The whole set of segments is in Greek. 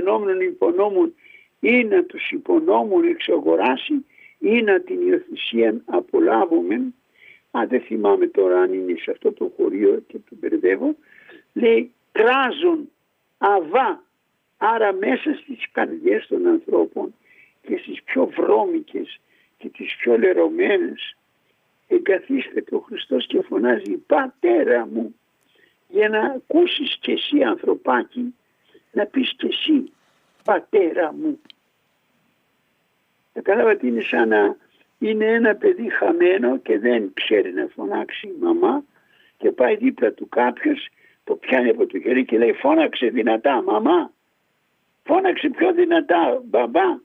λεγόμενων υπονόμων ή να τους υπονόμων εξαγοράσει ή να την υιοθεσία απολάβουμε. Δεν θυμάμαι τώρα αν είναι σε αυτό το χωρίο και το μπερδεύω. Λέει κράζον αβά, άρα μέσα στις καρδιές των ανθρώπων και στις πιο βρώμικες και τις πιο λερωμένες εγκαθίσταται ο Χριστός και φωνάζει «Πατέρα μου», για να ακούσεις και εσύ ανθρωπάκι να πεις και εσύ «Πατέρα μου». Κατάλαβα είναι σαν να είναι ένα παιδί χαμένο και δεν ξέρει να φωνάξει μαμά και πάει δίπλα του κάποιος, το πιάνει από το χέρι και λέει «Φώναξε δυνατά μαμά, φώναξε πιο δυνατά μπαμπά».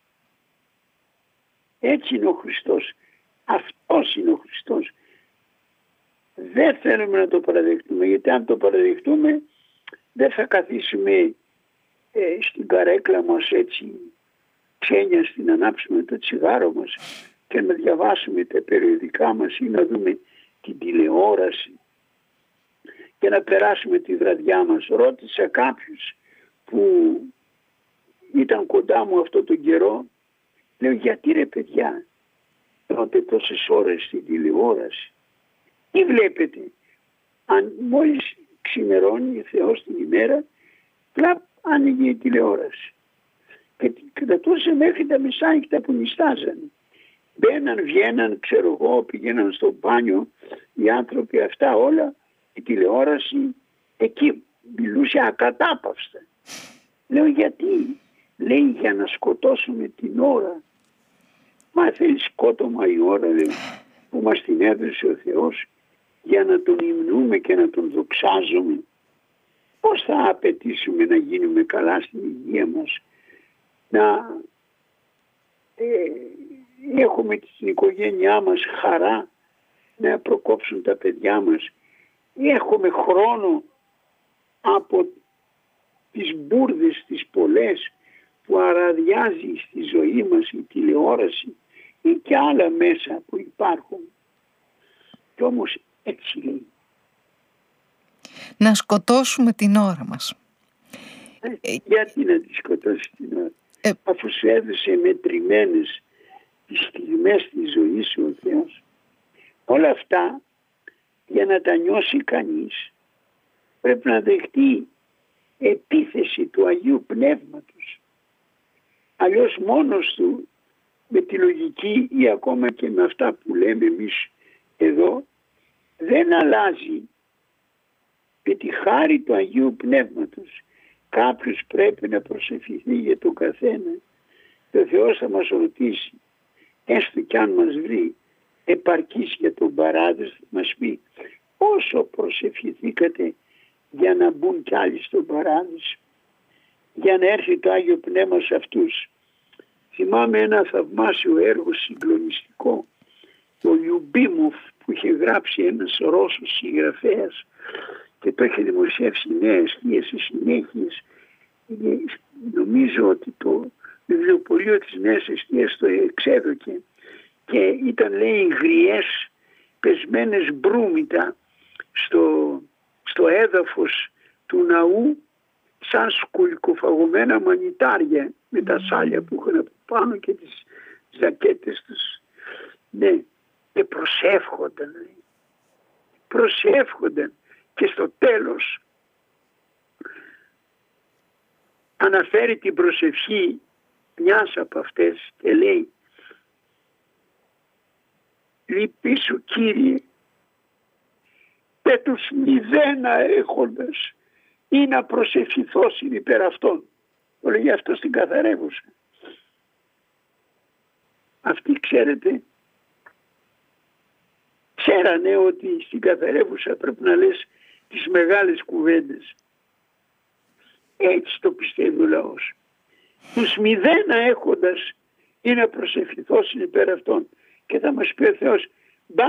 Έτσι είναι ο Χριστός. Αυτός είναι ο Χριστός. Δεν θέλουμε να το παραδεχτούμε, γιατί αν το παραδεχτούμε δεν θα καθίσουμε στην καρέκλα μας έτσι ξένια, στην ανάψουμε το τσιγάρο μας και να διαβάσουμε τα περιοδικά μας ή να δούμε την τηλεόραση και να περάσουμε τη βραδιά μας. Ρώτησα κάποιους που ήταν κοντά μου αυτό τον καιρό, λέω γιατί ρε παιδιά τρώτε τόσες ώρες στην τηλεόραση, τι βλέπετε? Αν μόλις ξημερώνει ο Θεός την ημέρα, πλαπ άνοιγε η τηλεόραση και κρατούσε μέχρι τα μεσάνυχτα που νηστάζανε. Μπαίναν, βγαίναν, ξέρω εγώ, πηγαίναν στο μπάνιο οι άνθρωποι, αυτά όλα, η τηλεόραση εκεί μιλούσε ακατάπαυστα. Λέω γιατί? Λέει για να σκοτώσουμε την ώρα. Μα θέλει σκότωμα η ώρα, λέει, που μας την έδωσε ο Θεός για να τον υμνούμε και να τον δοξάζουμε. Πώς θα απαιτήσουμε να γίνουμε καλά στην υγεία μας, να έχουμε στην οικογένειά μας χαρά, να προκόψουν τα παιδιά μας. Έχουμε χρόνο από τις μπουρδες τις πολλές που αραδιάζει στη ζωή μας η τηλεόραση ή και άλλα μέσα που υπάρχουν. Κι όμως έτσι λέει. Να σκοτώσουμε την ώρα μας. Γιατί να τη σκοτώσει την ώρα? Αφού σου έδωσε μετρημένες τις στιγμές της ζωής σου ο Θεός. Όλα αυτά για να τα νιώσει κανείς πρέπει να δεχτεί επίθεση του Αγίου Πνεύματος. Αλλιώς μόνος του με τη λογική ή ακόμα και με αυτά που λέμε εμείς εδώ δεν αλλάζει. Με τη χάρη του Αγίου Πνεύματος κάποιος πρέπει να προσευχηθεί για τον καθένα και ο Θεός θα μας ρωτήσει, έστω κι αν μας βρει επαρκής για τον παράδεισο, θα μας πει όσο προσευχηθήκατε για να μπουν κι άλλοι στον παράδεισο, για να έρθει το Άγιο Πνεύμα σε αυτούς. Θυμάμαι ένα θαυμάσιο έργο συγκλονιστικό, το Λιουμπίμοφ, που είχε γράψει ένας Ρώσος συγγραφέας και το είχε δημοσιεύσει Νέες Θείες συνέχειες. Νομίζω ότι το βιβλιοπωλείο της Νέας Εστίας το εξέδωκε και ήταν, λέει, γριές πεσμένες μπρούμητα στο έδαφος του ναού σαν σκουλικοφαγωμένα μανιτάρια με τα σάλια που είχαν από πάνω και τις ζακέτες τους. Ναι, και προσεύχονταν, λέει. Προσεύχονταν και στο τέλος αναφέρει την προσευχή μιας από αυτές και λέει «Λυπή σου Κύριε, και τους μηδένα έχοντας ή να προσευχηθώ υπέρ αυτών». Το λέει αυτό στην καθαρεύουσα. Αυτοί, ξέρετε, ξέρανε ότι στην καθαρεύουσα πρέπει να λες τις μεγάλες κουβέντες. Έτσι το πιστεύει ο λαός. Τους μηδένα έχοντας ή να προσευχηθώ υπέρ αυτών. Και θα μας πει ο Θεός, μπα,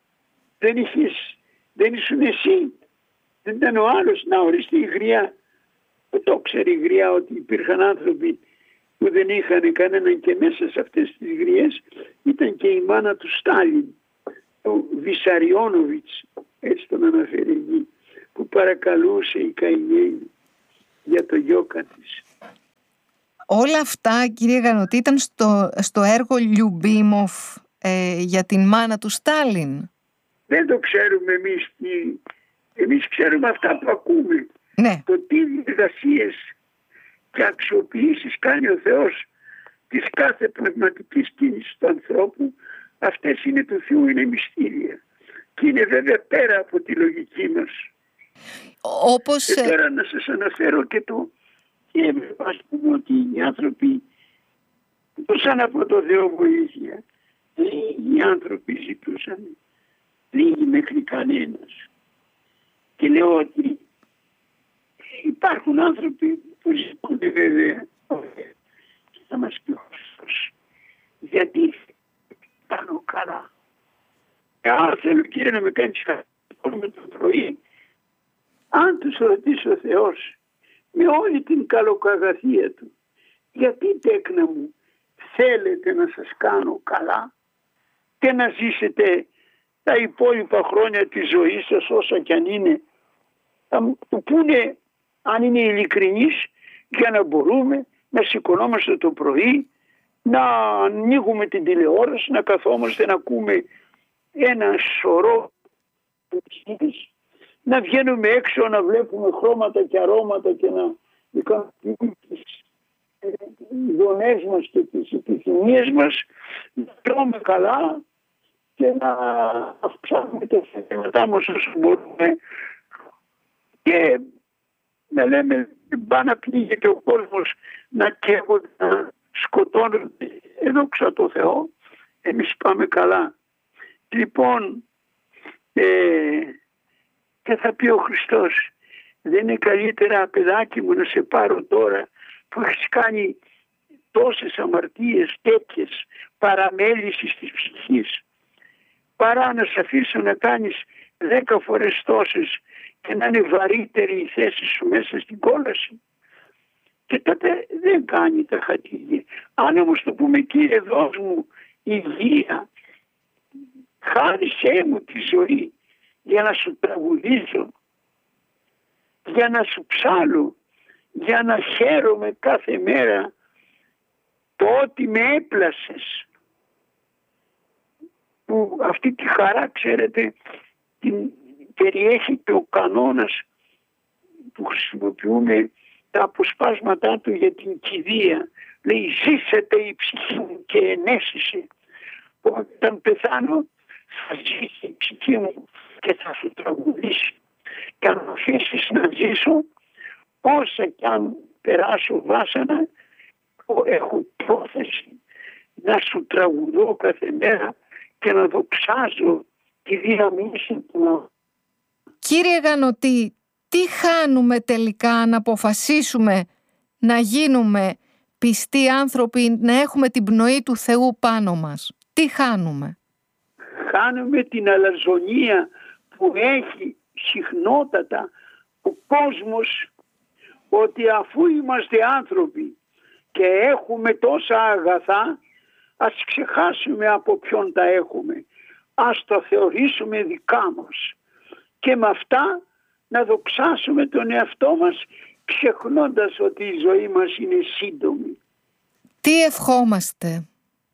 δεν ήσουν εσύ, δεν ήταν ο άλλος. Να οριστεί η γριά. Που το ξέρει η γριά ότι υπήρχαν άνθρωποι που δεν είχαν κανέναν και μέσα σε αυτές τις γριές ήταν και η μάνα του Στάλιν, ο Βισαριόνοβιτς, έτσι τον αναφέρει εκεί, που παρακαλούσε η καημένη για το γιώκα της. όλα αυτά, κύριε Γανωτή, ήταν στο έργο Λιουμπίμοφ για την μάνα του Στάλιν. Δεν το ξέρουμε εμείς. Εμείς ξέρουμε αυτά που ακούμε. Ναι. Το τι διεργασίες και αξιοποιήσεις κάνει ο Θεός της κάθε πνευματικής κίνησης του ανθρώπου, αυτές είναι του Θεού, είναι μυστήρια. Και είναι βέβαια πέρα από τη λογική μας. Όπως... Και τώρα να σας αναφέρω και το... Και ας πούμε ότι οι άνθρωποι ζητούσαν από το Θεό βοήθεια. Λίγοι άνθρωποι ζητούσαν. Λίγοι μέχρι κανένας. Και λέω ότι υπάρχουν άνθρωποι που ζητούνται βέβαια. Και θα μας πει ο Χριστός, γιατί κάνω καλά. Αν θέλω, Κύριε, να με κάνεις καλά με το πρωί, αν τους ρωτήσει ο Θεός με όλη την καλοκαγαθία του, γιατί τέκνα μου θέλετε να σας κάνω καλά και να ζήσετε τα υπόλοιπα χρόνια της ζωής σας, όσα κι αν είναι, θα μου πούνε, αν είναι ειλικρινείς, για να μπορούμε να σηκωνόμαστε το πρωί, να ανοίγουμε την τηλεόραση, να καθόμαστε να ακούμε ένα σωρό, να βγαίνουμε έξω, να βλέπουμε χρώματα και αρώματα και να ικανοποιούμε τις γονές μας και τις επιθυμίες μας, να τρώμε καλά και να αυξάνουμε τα θέματα μας όσο μπορούμε και να λέμε πά να πνίγεται ο κόσμος, να καίγονται, να σκοτώνονται. Δόξα τω Θεώ, εμείς πάμε καλά. Λοιπόν, και θα πει ο Χριστός, δεν είναι καλύτερα, παιδάκι μου, να σε πάρω τώρα που έχεις κάνει τόσες αμαρτίες, τέτοιες παραμέλησης της ψυχής, παρά να σε αφήσω να κάνεις 10 φορές τόσες και να είναι βαρύτερη η θέση σου μέσα στην κόλαση. Και τότε δεν κάνει τα χατήρια. Αν όμως το πούμε, Κύριε, δώσ' μου υγεία, χάρισέ μου τη ζωή για να σου τραγουδήσω, για να σου ψάλω, για να χαίρομαι κάθε μέρα το ότι με έπλασες. Που αυτή τη χαρά, ξέρετε, την περιέχει και ο κανόνας που χρησιμοποιούμε τα αποσπάσματά του για την κηδεία. Λέει, ζήσετε η ψυχή μου και ενέσισε. Όταν πεθάνω θα ζήσει η ψυχή μου και θα σου τραγουδήσει. Και αν αφήσεις να ζήσω, όσα κι αν περάσω βάσανα, έχω πρόθεση να σου τραγουδώ κάθε μέρα και να δοξάζω τη δύναμή σου. Κύριε Γανωτή, τι χάνουμε τελικά αν αποφασίσουμε να γίνουμε πιστοί άνθρωποι, να έχουμε την πνοή του Θεού πάνω μας? Τι χάνουμε? Χάνουμε την αλαζονία που έχει συχνότατα ο κόσμος, ότι αφού είμαστε άνθρωποι και έχουμε τόσα αγαθά, ας ξεχάσουμε από ποιον τα έχουμε. Ας τα θεωρήσουμε δικά μας και με αυτά να δοξάσουμε τον εαυτό μας, ξεχνώντας ότι η ζωή μας είναι σύντομη. Τι ευχόμαστε?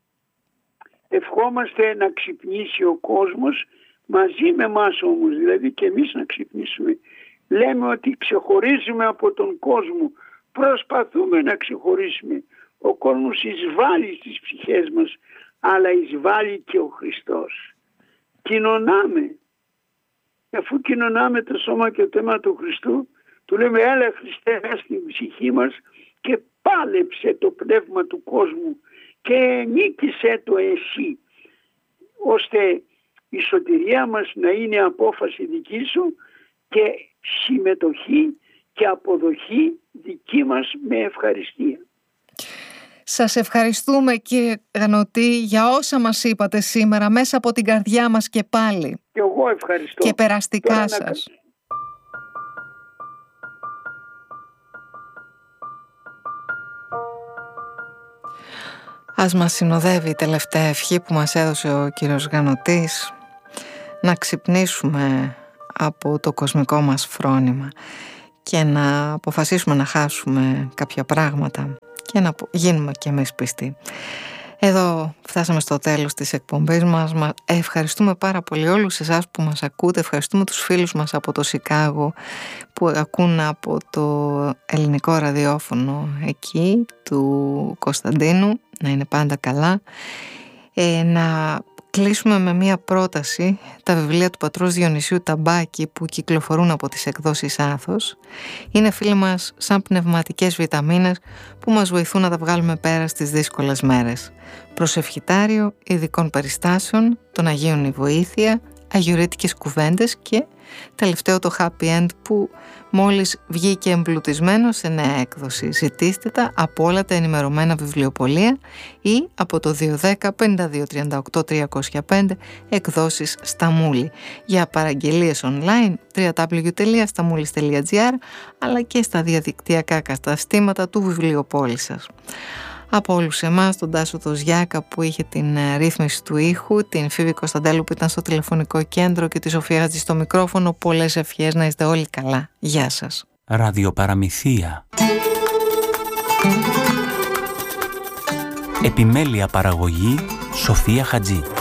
Ευχόμαστε να ξυπνήσει ο κόσμος μαζί με εμάς όμως, δηλαδή και εμείς να ξυπνήσουμε. Λέμε ότι ξεχωρίζουμε από τον κόσμο, προσπαθούμε να ξεχωρίσουμε. Ο κόσμος εισβάλλει στις ψυχές μας, αλλά εισβάλλει και ο Χριστός. Κοινωνάμε. Αφού κοινωνάμε το σώμα και το αίμα του Χριστού, του λέμε, έλα Χριστέ στην ψυχή μας και πάλεψε το πνεύμα του κόσμου και νίκησε το εσύ, ώστε η σωτηρία μας να είναι απόφαση δική σου και συμμετοχή και αποδοχή δική μας με ευχαριστία. Σας ευχαριστούμε, κύριε Γανωτή, για όσα μας είπατε σήμερα μέσα από την καρδιά μας και πάλι. Και εγώ ευχαριστώ. Και περαστικά σας. Ας μας συνοδεύει η τελευταία ευχή που μας έδωσε ο κύριος Γανωτής, να ξυπνήσουμε από το κοσμικό μας φρόνημα και να αποφασίσουμε να χάσουμε κάποια πράγματα και να γίνουμε κι εμείς πιστοί. Εδώ φτάσαμε στο τέλος της εκπομπής μας. Ευχαριστούμε πάρα πολύ όλους εσάς που μας ακούτε. Ευχαριστούμε τους φίλους μας από το Σικάγο που ακούν από το ελληνικό ραδιόφωνο εκεί του Κωνσταντίνου. Να είναι πάντα καλά. Να κλείσουμε με μία πρόταση. Τα βιβλία του πατρός Διονυσίου Ταμπάκη που κυκλοφορούν από τις εκδόσεις Άθος είναι φίλοι μας σαν πνευματικές βιταμίνες που μας βοηθούν να τα βγάλουμε πέρα στις δύσκολες μέρες. Προσευχητάριο ειδικών περιστάσεων, των Αγίων η Βοήθεια, αγιορείτικες κουβέντες και τελευταίο το Happy End που μόλις βγήκε εμπλουτισμένο σε νέα έκδοση. Ζητήστε τα από όλα τα ενημερωμένα βιβλιοπωλεία ή από το 210-5238-305 εκδόσεις Σταμούλη. Για παραγγελίες online www.stamoulis.gr αλλά και στα διαδικτυακά καταστήματα του βιβλιοπόλη σας. Από όλους εμάς, τον Τάσο Δοζιάκα που είχε την ρύθμιση του ήχου, την Φίβη Κωνσταντέλου που ήταν στο τηλεφωνικό κέντρο και τη Σοφία Χατζη στο μικρόφωνο, πολλές ευχές, να είστε όλοι καλά. Γεια σας. Ραδιοπαραμυθία. Επιμέλεια παραγωγή Σοφία Χατζη.